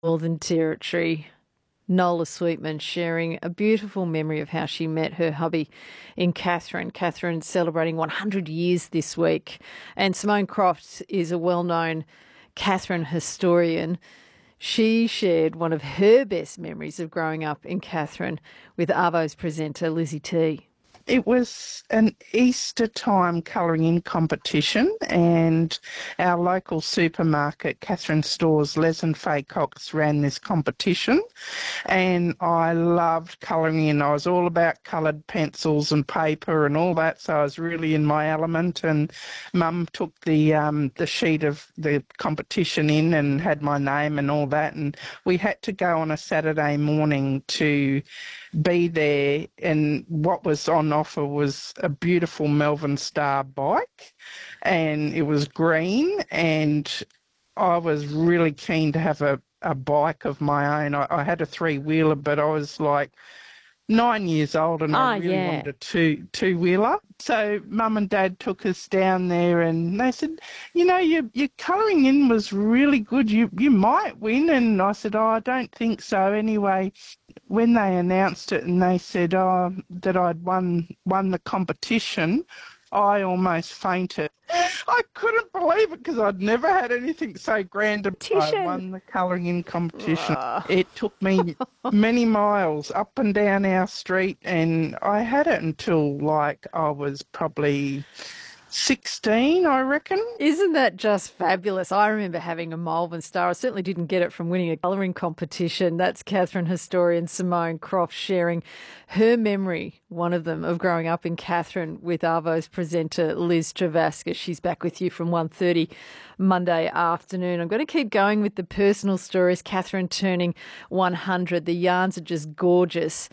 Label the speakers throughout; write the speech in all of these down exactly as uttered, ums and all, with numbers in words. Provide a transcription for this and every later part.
Speaker 1: Northern Territory. Nola Sweetman sharing a beautiful memory of how she met her hubby in Katherine. Katherine celebrating one hundred years this week. And Simone Croft is a well-known Katherine historian. She shared one of her best memories of growing up in Katherine with Arvo's presenter Lizzie T.
Speaker 2: It was an Easter time colouring in competition, and our local supermarket, Katherine Stores, Les and Faye Cox, ran this competition, and I loved colouring in. I was all about coloured pencils and paper and all that, so I was really in my element, and Mum took the um, the sheet of the competition in and had my name and all that, and we had to go on a Saturday morning to be there, and what was on offer was a beautiful Melbourne Star bike, and it was green, and I was really keen to have a, a bike of my own. I, I had a three-wheeler, but I was like nine years old and oh, I really yeah. wanted a two, two-wheeler. So Mum and Dad took us down there and they said, you know, your, your colouring in was really good. You, you might win. And I said, oh, I don't think so. Anyway, when they announced it and they said oh, that I'd won won the competition, I almost fainted. I couldn't believe it because I'd never had anything so grand. I won the colouring in competition. Uh. It took me many miles up and down our street, and I had it until like I was probably sixteen, I reckon.
Speaker 1: Isn't that just fabulous? I remember having a Melbourne Star. I certainly didn't get it from winning a colouring competition. That's Katherine historian Simone Croft sharing her memory, one of them, of growing up in Katherine with Arvo's presenter Liz Travascus. She's back with you from one thirty Monday afternoon. I'm going to keep going with the personal stories. Katherine turning one hundred. The yarns are just gorgeous.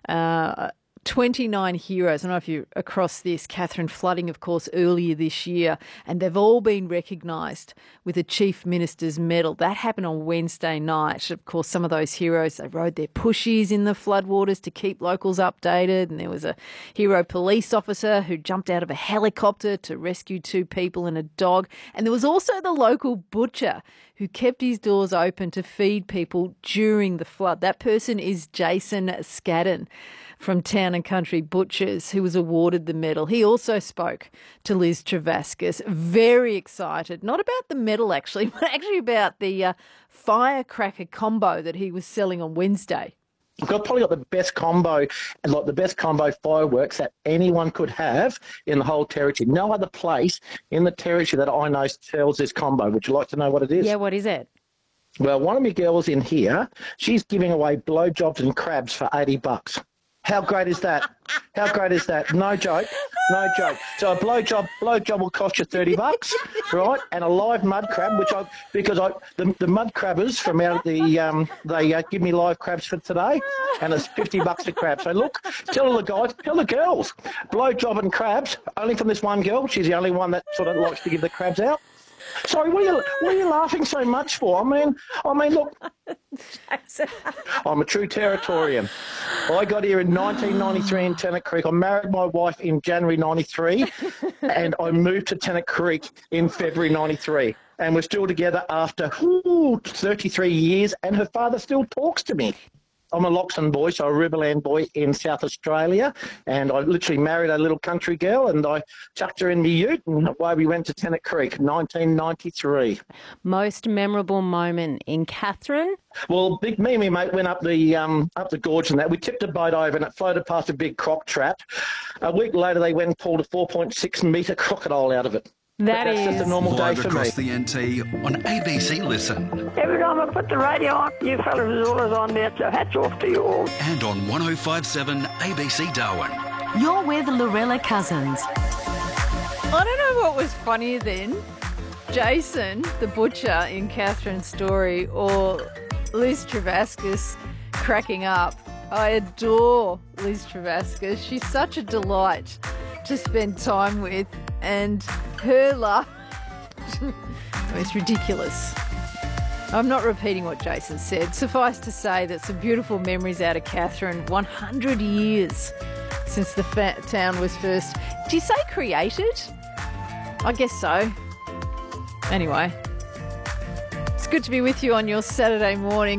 Speaker 1: Uh, twenty-nine heroes. I don't know if you're across this. Katherine flooding, of course, earlier this year, and they've all been recognised with a Chief Minister's Medal. That happened on Wednesday night. Of course, some of those heroes, they rode their pushies in the floodwaters to keep locals updated, and there was a hero police officer who jumped out of a helicopter to rescue two people and a dog, and there was also the local butcher who kept his doors open to feed people during the flood. That person is Jason Scadden from Town and Country Butchers, who was awarded the medal. He also spoke to Liz Travascus, very excited, not about the medal actually, but actually about the uh, firecracker combo that he was selling on Wednesday.
Speaker 3: I've got, probably got the best combo, and like the best combo fireworks that anyone could have in the whole territory. No other place in the territory that I know sells this combo. Would you like to know what it is?
Speaker 1: Yeah, what is it?
Speaker 3: Well, one of my girls in here, she's giving away blowjobs and crabs for eighty bucks. How great is that? How great is that? No joke, no joke. So a blowjob, blowjob will cost you thirty bucks, right? And a live mud crab, which I, because I, the, the mud crabbers from out of the, um, they uh, give me live crabs for today, and it's fifty bucks a crab. So look, tell the guys, tell the girls, blowjob and crabs, only from this one girl. She's the only one that sort of likes to give the crabs out. Sorry, what are you, what are you laughing so much for? I mean, I mean, look, I'm a true Territorian. I got here in nineteen ninety-three in Tennant Creek. I married my wife in January ninety-three, and I moved to Tennant Creek in February ninety-three. And we're still together after ooh, thirty-three years, and her father still talks to me. I'm a Loxton boy, so a Riverland boy in South Australia, and I literally married a little country girl, and I chucked her in the ute, and away we went to Tennant Creek, nineteen ninety-three.
Speaker 4: Most memorable moment in Katherine?
Speaker 3: Well, big me and my mate went up the um, up the gorge and that. We tipped a boat over, and it floated past a big croc trap. A week later, they went and pulled a four point six metre crocodile out of it.
Speaker 4: That
Speaker 3: that's
Speaker 4: is
Speaker 3: just a normal day for me.
Speaker 5: Live across the N T on A B C Listen.
Speaker 6: Every time I put the radio on, you fellas is always on there, so hats off to you all.
Speaker 5: And on one oh five point seven A B C Darwin.
Speaker 7: You're with Lorella Cousins.
Speaker 1: I don't know what was funnier then, Jason, the butcher in Katherine's story, or Liz Travascus cracking up. I adore Liz Travascus. She's such a delight to spend time with, and her laugh, it's ridiculous. I'm not repeating what Jason said. Suffice to say that some beautiful memories out of Katherine. one hundred years since the fa- town was first, do you say created? I guess so. Anyway, it's good to be with you on your Saturday morning.